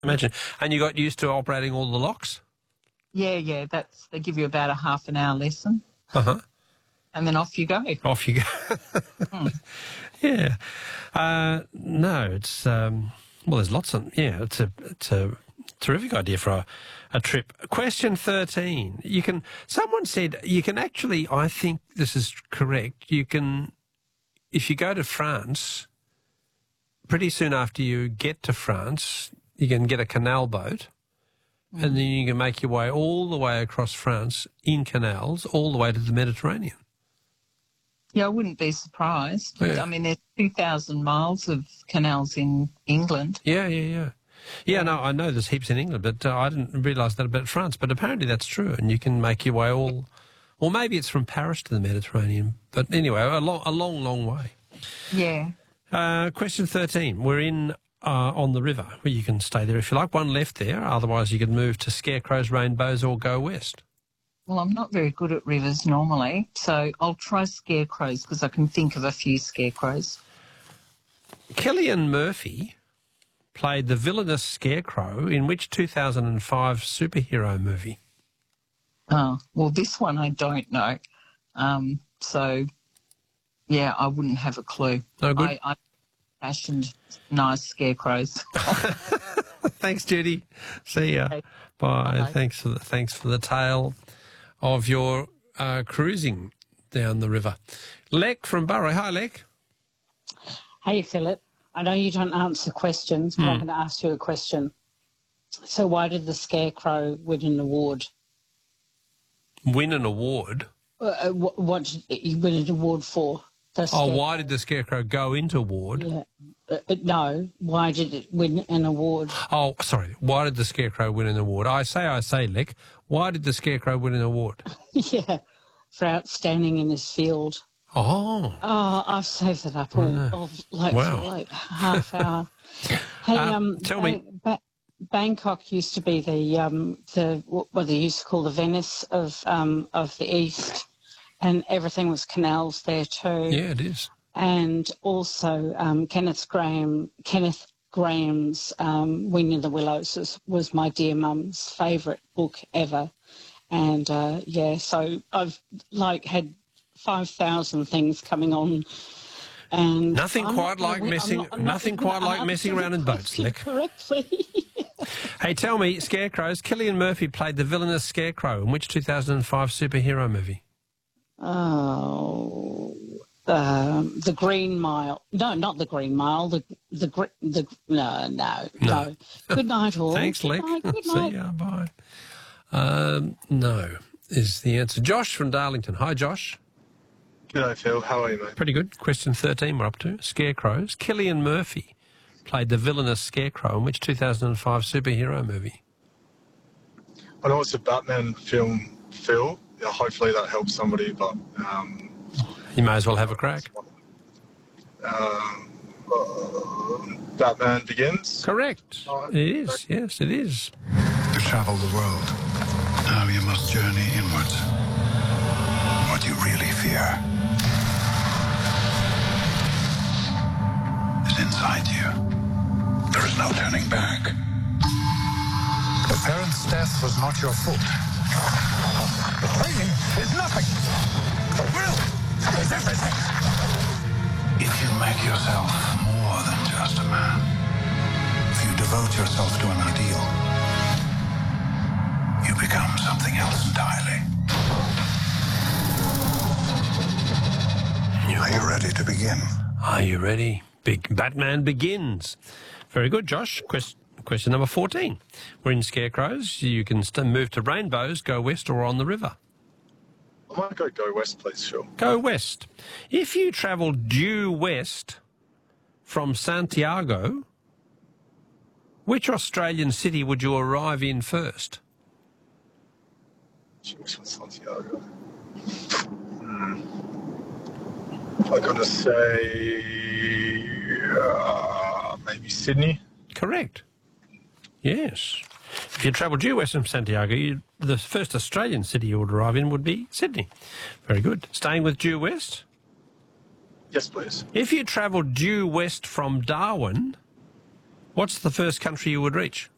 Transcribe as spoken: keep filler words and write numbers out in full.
Imagine. And you got used to operating all the locks? Yeah, yeah. That's they give you about a half an hour lesson. Uh-huh. And then off you go. Off you go. mm. Yeah. Uh, no, it's, um, well, there's lots of, yeah, it's a, it's a terrific idea for a, a trip. Question thirteen. You can, someone said you can actually, I think this is correct, you can, if you go to France, pretty soon after you get to France, you can get a canal boat. Mm. And then you can make your way all the way across France in canals, all the way to the Mediterranean. Yeah, I wouldn't be surprised. Yeah. I mean, there's two thousand miles of canals in England. Yeah, yeah, yeah. Yeah, no, I know there's heaps in England, but uh, I didn't realise that about France. But apparently that's true, and you can make your way all, or maybe it's from Paris to the Mediterranean. But anyway, a long, a long, long way. Yeah. Uh, question thirteen. We're in uh, on the river. Well, you can stay there if you like. One left there. Otherwise, you could move to Scarecrows, Rainbows, or go west. Well, I'm not very good at rivers normally, so I'll try Scarecrows because I can think of a few scarecrows. Cillian Murphy played the villainous Scarecrow in which two thousand five superhero movie? Oh, well, this one I don't know. Um, so, yeah, I wouldn't have a clue. No good? I, I fashioned nice scarecrows. Thanks, Judy. See ya. Okay. Bye. Bye. Thanks for the, thanks for the tale of your uh, cruising down the river. Lek from Burrow. Hi, Lek. Hey, Philip. I know you don't answer questions, but Hmm. I'm going to ask you a question. So why did the Scarecrow win an award? Win an award? Uh, what, what did he win an award for? The Oh, Scarecrow. why did the Scarecrow go into award? Yeah. Uh, uh, no, why did it win an award? Oh, sorry. Why did the Scarecrow win an award? I say, I say, Lek. Why did the Scarecrow win an award? Yeah, for outstanding in his field. Oh. Oh, I've saved it up all, Yeah. all like, Wow. for like half hour. Hey, Um, um, tell me- Ba- Bangkok used to be the um, the what they used to call the Venice of um, of the East, and everything was canals there too. Yeah, it is. And also um, Kenneth Graham, Kenneth Graham's um, Wing in the Willows was, was my dear mum's favourite book ever. And uh, yeah, so I've like had five thousand things coming on. And Nothing I'm quite not gonna like win- I'm messing. not- I'm not nothing gonna quite like answer messing the around in boats, question Lek. correctly. Hey, tell me, Scarecrows. Cillian Murphy played the villainous Scarecrow in which two thousand five superhero movie? Oh, um, the Green Mile. No, not the Green Mile. The the gr- the no no No. no. Good night, all. Thanks, Good Lek. night, good See night. ya. Bye. Um, no is the answer. Josh from Darlington. Hi, Josh. G'day, Phil. How are you, mate? Pretty good. Question thirteen we're up to. Scarecrows. Cillian Murphy played the villainous Scarecrow in which two thousand five superhero movie? I know it's a Batman film, Phil. Yeah, hopefully that helps somebody, but um, You may as well have a crack. um, uh, Batman Begins. Correct. Oh, It is. Yes, it is. To travel the world, now you must journey inwards. What you really fear is inside you. There is no turning back. The parent's death was not your fault. The training is nothing. The will is everything. If you make yourself more than just a man, if you devote yourself to an ideal, you become something else entirely. Are you ready to begin? Are you ready? Big Batman Begins. Very good, Josh. Quest- question number fourteen. We're in Scarecrows. You can st- move to Rainbows, go west, or on the river. I might go go west, please, Phil. Go west. If you travel due west from Santiago, which Australian city would you arrive in first? Which one's Santiago? Hmm. I gotta say, uh, maybe Sydney. Correct. Yes. If you travel due west from Santiago, you, the first Australian city you would arrive in would be Sydney. Very good. Staying with due west. Yes, please. If you travel due west from Darwin, what's the first country you would reach?